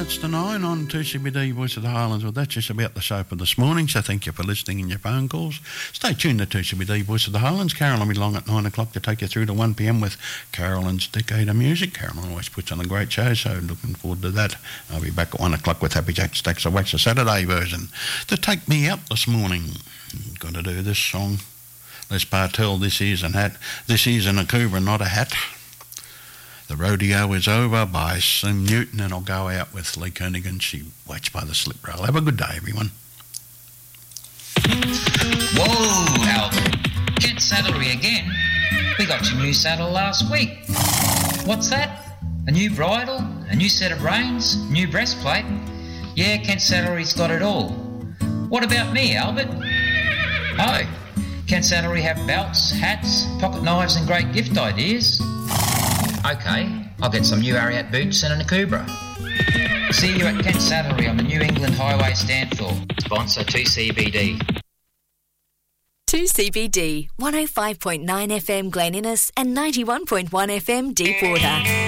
minutes to 9 on 2CBD Voice of the Highlands. Well, that's just about the show for this morning, so thank you for listening and your phone calls. Stay tuned to 2CBD Voice of the Highlands. Carol will be along at 9 o'clock to take you through to 1 p.m. with Carolyn's Decade of Music. Carolyn always puts on a great show, so looking forward to that. I'll be back at 1 o'clock with Happy Jack Stacks of Wax, the Saturday version. To take me out this morning, I'm going to do this song. Les Bartel, This Is an Hat. This is an Akubra, not a hat. The Rodeo Is Over by Sim Newton, and I'll go out with Lee Kernaghan, She Waits by the Slip Rail. Have a good day, everyone. Whoa, Albert. Kent Saddlery again? We got your new saddle last week. What's that? A new bridle? A new set of reins? New breastplate? Yeah, Kent Saddlery's got it all. What about me, Albert? Oh, Kent Saddlery have belts, hats, pocket knives and great gift ideas. OK, I'll get some new Ariat boots and an Akubra. See you at Kent Saddlery on the New England Highway, Stanthorpe. Sponsor 2CBD. 2CBD, 105.9 FM Glen Innes and 91.1 FM Deepwater.